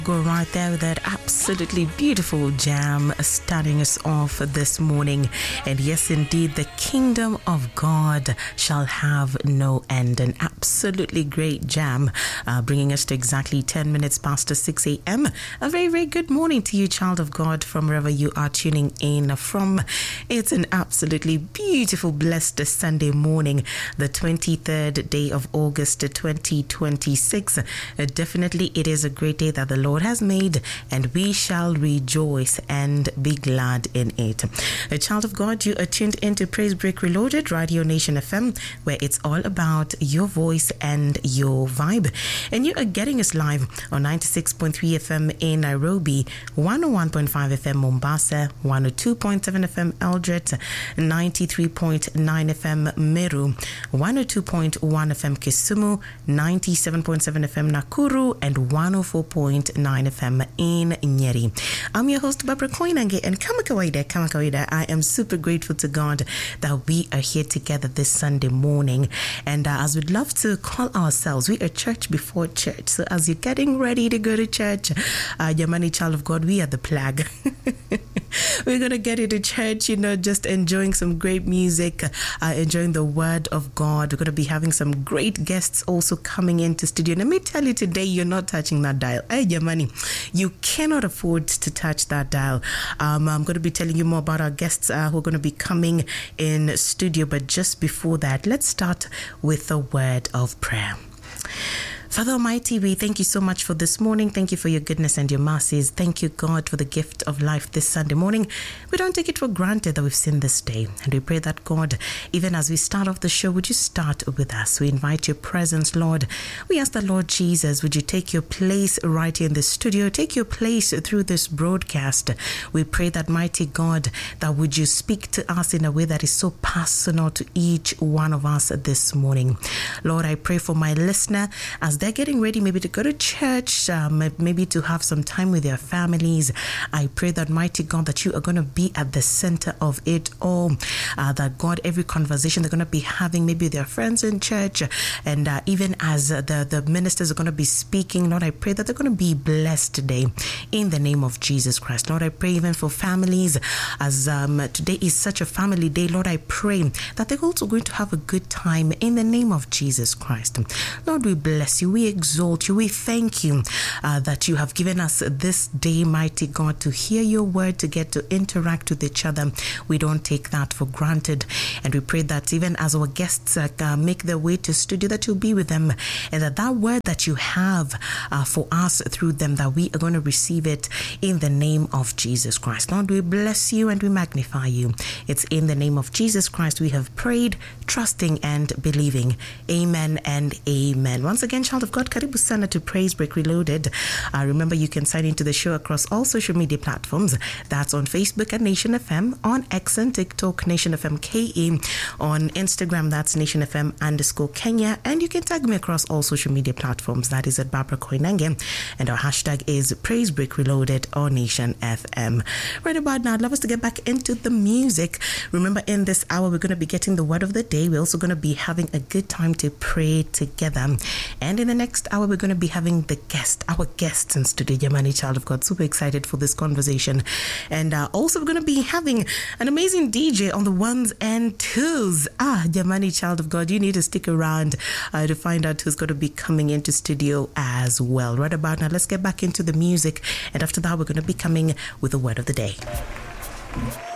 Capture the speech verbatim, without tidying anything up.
Go right there with that absolutely beautiful jam starting us off this morning. And yes, indeed, the kingdom of God shall have no end. An absolutely great jam, uh, bringing us to exactly ten minutes past six a.m. A very, very good morning to you, child of God, from wherever you are tuning in from. It's an absolutely beautiful, blessed Sunday morning, the twenty-third day of August, twenty twenty-six. Uh, definitely, it is a great day that the Lord has made, and we shall rejoice and be glad in it. A child of God, you are tuned into Praise Break Reloaded, Radio Nation F M, where it's all about your voice and your vibe. And you are getting us live on ninety-six point three F M in Nairobi, one oh one point five F M Mombasa, one oh two point seven F M Eldoret, ninety-three point nine F M Meru, one oh two point one F M Kisumu, ninety-seven point seven F M Nakuru, and one oh four point nine F M in Nyeri. I'm your host, Barbara Koinange, and kama kawaida, kama kawaida, I am super grateful to God that we are here together this Sunday morning. And uh, as we'd love to call ourselves, we are church before church. So as you're getting ready to go to church, uh, Yamani, child of God, we are the plague. We're going to get into church, you know, just enjoying some great music, uh, enjoying the word of God. We're going to be having some great guests also coming into studio. Let me tell you today, you're not touching that dial. Hey, your money. You cannot afford to touch that dial. Um, I'm going to be telling you more about our guests uh, who are going to be coming in studio. But just before that, let's start with a word of prayer. Father Almighty, we thank you so much for this morning. Thank you for your goodness and your mercies. Thank you, God, for the gift of life this Sunday morning. We don't take it for granted that we've seen this day. And we pray that, God, even as we start off the show, would you start with us? We invite your presence, Lord. We ask the Lord Jesus, would you take your place right here in the studio? Take your place through this broadcast. We pray that, mighty God, that would you speak to us in a way that is so personal to each one of us this morning. Lord, I pray for my listener as they're getting ready maybe to go to church, um, maybe to have some time with their families. I pray that, mighty God, that you are going to be at the center of it all. Uh, that, God, every conversation they're going to be having, maybe with their friends in church, and uh, even as uh, the, the ministers are going to be speaking, Lord, I pray that they're going to be blessed today in the name of Jesus Christ. Lord, I pray even for families, as um, today is such a family day. Lord, I pray that they're also going to have a good time in the name of Jesus Christ. Lord, we bless you. We exalt you. We thank you uh, that you have given us this day, mighty God, to hear your word, to get to interact with each other. We don't take that for granted. And we pray that even as our guests uh, uh, make their way to studio, that you'll be with them, and that that word that you have uh, for us through them, that we are going to receive it in the name of Jesus Christ. Lord, we bless you and we magnify you. It's in the name of Jesus Christ we have prayed, trusting and believing. Amen and amen. Once again, child of God, karibu sana to Praise Break Reloaded. Uh, remember, you can sign into the show across all social media platforms. That's on Facebook at Nation F M, on X and TikTok, Nation F M K E, on Instagram, that's Nation F M underscore Kenya, and you can tag me across all social media platforms. That is at Barbara Koinange, and our hashtag is Praise Break Reloaded or Nation F M. Right about now, I'd love us to get back into the music. Remember, in this hour, we're going to be getting the word of the day. We're also going to be having a good time to pray together. And in the next hour, we're going to be having the guest, our guests in studio, Yamani, child of God. Super excited for this conversation. And uh, also, we're going to be having an amazing D J on the ones and twos. Ah, Yamani, child of God, you need to stick around uh, to find out who's going to be coming into studio as well. Right about now, let's get back into the music. And after that, we're going to be coming with the word of the day.